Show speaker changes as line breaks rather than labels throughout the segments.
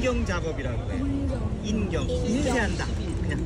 인경 작업이라고 해요. 인경 인쇄한다. 그냥.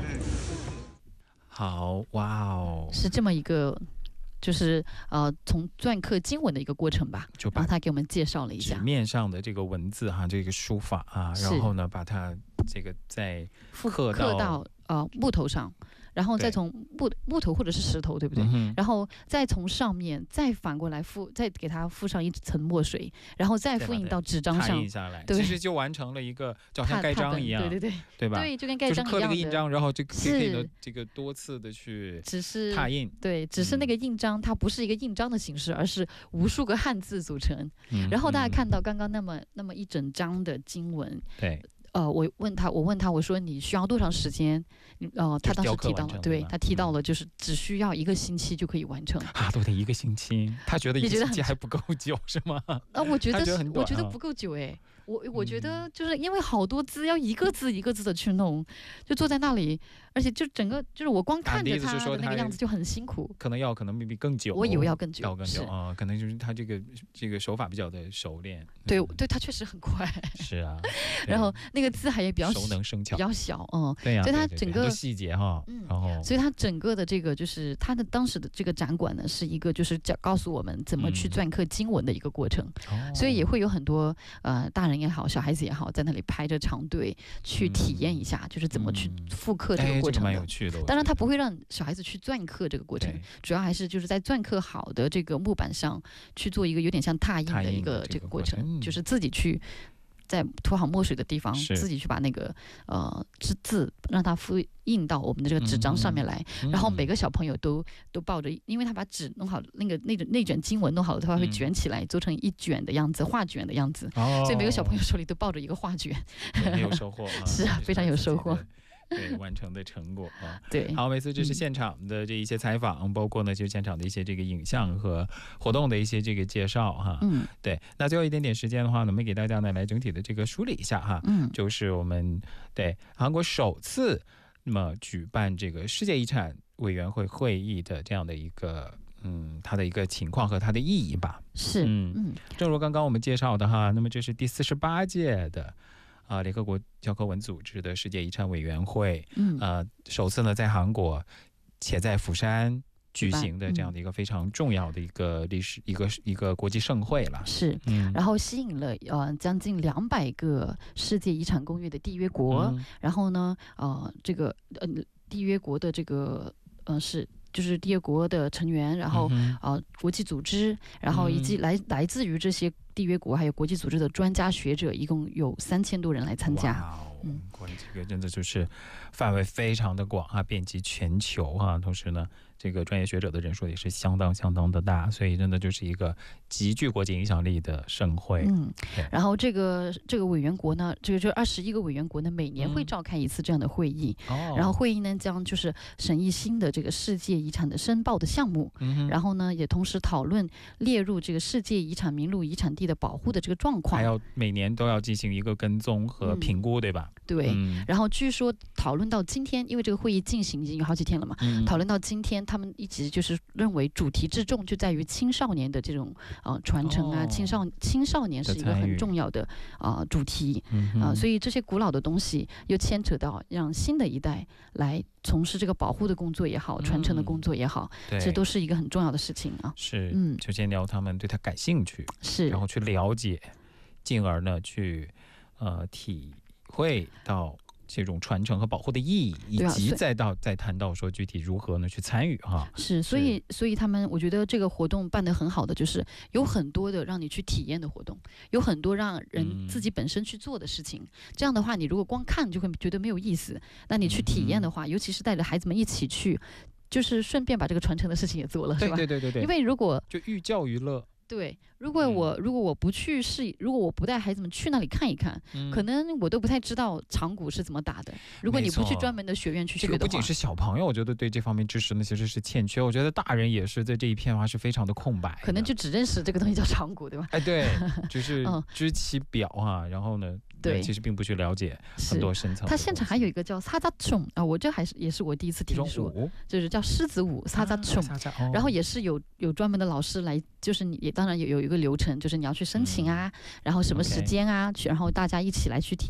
好，哇哦，
是这么一个。就是从篆刻经文的一个过程吧，
就把
然后他给我们介绍了一
纸
下
面上的这个文字哈，这个书法啊，然后呢，把它这个再刻到
木头上，然后再从木头或者是石头，对不对？然后再从上面再反过来再给它附上一层墨水，然后再复印到纸张上，
拓印下来，其实就完成了一个就像盖章一样，对吧？
对，就跟盖章一样的，
就是刻了个印章，然后就可以呢这个多次的去拓印，
对，只是那个印章它不是一个印章的形式，而是无数个汉字组成。然后大家看到刚刚那么一整章的经文，
对。
我问他，我说你需要多长时间？他当时提到了，对，他提到了，就是只需要1个星期就可以完成
啊，都得1个星期。他觉得1个星期还不够久是吗？
我觉得不够久哎，我觉得就是因为好多字要一个字一个字的去弄，就坐在那里，而且就整个就是我光看着他的那个样子就很辛苦，
可能比更久。
我以为要更久，
啊，可能就是他这个手法比较的熟练。
对，他确实很快。
是啊，
然后那个字还也比较
熟能生巧，
比较小，
对呀，
所以它整个
细节哈，然后
所以它整个的这个就是它的当时的这个展馆呢，是一个就是告诉我们怎么去篆刻经文的一个过程，所以也会有很多大人也好，小孩子也好，在那里排着长队去体验一下，就是怎么去复刻这个过程的，
蛮有趣的。
当然，他不会让小孩子去篆刻这个过程，主要还是就是在篆刻好的这个木板上去做一个有点像拓印的一个这个过程，就是自己去。在涂好墨水的地方，自己去把那个字让它复印到我们的这个纸张上面来，然后每个小朋友都抱着，因为他把纸弄好，那卷经文弄好了，他会卷起来，做成一卷的样子，画卷的样子，所以每个小朋友手里都抱着一个画卷，
很有收获
是啊，非常有收获。
对完成的成果啊，
对，
好，每次这是现场的这一些采访，包括呢就是现场的一些这个影像和活动的一些这个介绍哈，对，那最后一点点时间的话呢，我们给大家呢来整体的这个梳理一下哈，就是我们对韩国首次那么举办这个世界遗产委员会会议的这样的一个它的一个情况和它的意义吧，
是，
正如刚刚我们介绍的哈，那么这是第48届的。联合国教科文组织的世界遗产委员会，首次呢在韩国且在釜山举行的这样的一个非常重要的一个历史一个国际盛会了，
是，然后吸引了将近200个世界遗产公约的缔约国，然后呢这个缔约国的这个就是缔约国的成员，然后国际组织，然后以及来自于这些缔约国还有国际组织的专家学者，一共有3000多人来参加。
哇，这个真的就是范围非常的广啊，遍及全球啊，同时呢这个专业学者的人数也是相当的大，所以真的就是一个极具国际影响力的盛会。
然后这个委员国呢，这21个委员国呢，每年会召开一次这样的会议，然后会议呢将就是审议新的这个世界遗产的申报的项目，然后呢也同时讨论列入这个世界遗产名录遗产地的保护的这个状况，
还要每年都要进行一个跟踪和评估，对吧？
对，然后据说讨论到今天，因为这个会议进行已经有好几天了嘛，讨论到今天，他们一直就是认为主题之重就在于青少年的这种传承啊，青少年是一个很重要的主题所以这些古老的东西又牵扯到让新的一代来从事这个保护的工作也好，传承的工作也好，这都是一个很重要的事情啊。
是，首先要他们对它感兴趣，
是，
然后去了解，进而呢去体会到这种传承和保护的意义，以及再谈到说具体如何呢去参与哈。
是，所以他们，我觉得这个活动办得很好的，就是有很多的让你去体验的活动，有很多让人自己本身去做的事情。这样的话，你如果光看就会觉得没有意思，那你去体验的话，尤其是带着孩子们一起去，就是顺便把这个传承的事情也做了，是吧？
对，
因为如果
就寓教于乐。
对，如果我不去如果我不带孩子们去那里看一看，可能我都不太知道长鼓是怎么打的。如果你不去专门的学院去学的话，
这个不仅是小朋友，我觉得对这方面知识呢其实是欠缺。我觉得大人也是在这一片的话是非常的空白，
可能就只认识这个东西叫长鼓，对吧？
对，就是知其表啊，然后呢。对，其实并不去了解很多深层。
他现场还有一个叫萨扎琼我这也是我第一次听说，就是叫狮子舞萨扎琼，然后也是有专门的老师来，就是你也当然有一个流程，就是你要去申请啊，然后什么时间啊，然后大家一起来去体